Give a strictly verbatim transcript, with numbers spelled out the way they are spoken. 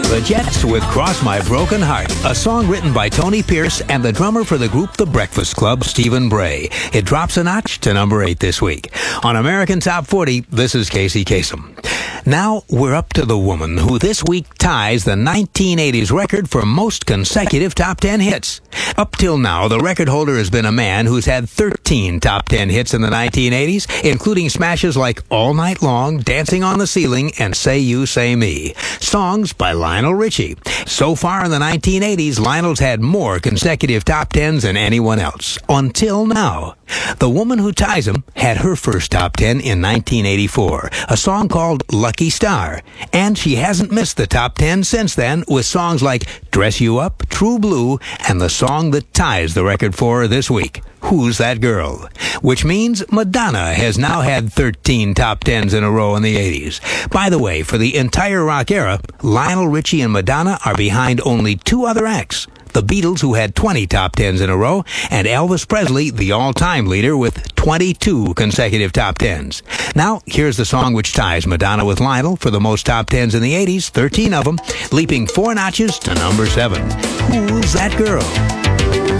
The Jets with Cross My Broken Heart, a song written by Tony Pierce and the drummer for the group The Breakfast Club, Stephen Bray. It drops a notch to number eight this week. On American Top forty, this is Casey Kasem. Now we're up to the woman who this week ties the nineteen eighties record for most consecutive top ten hits. Up till now, the record holder has been a man who's had thirteen top ten hits in the nineteen eighties, including smashes like All Night Long, Dancing on the Ceiling, and Say You, Say Me. Songs by Lionel Richie. So far in the nineteen eighties, Lionel's had more consecutive top tens than anyone else. Until now. The woman who ties him had her first top ten in nineteen eighty-four, a song called Lucky Star. And she hasn't missed the top ten since then with songs like Dress You Up, True Blue, and the song that ties the record for her this week, Who's That Girl? Which means Madonna has now had thirteen top tens in a row in the eighties. By the way, for the entire rock era, Lionel Richie and Madonna are behind only two other acts. The Beatles, who had twenty top tens in a row, and Elvis Presley, the all-time leader, with twenty-two consecutive top tens. Now, here's the song which ties Madonna with Lionel for the most top tens in the eighties, thirteen of them, leaping four notches to number seven. Who's That Girl?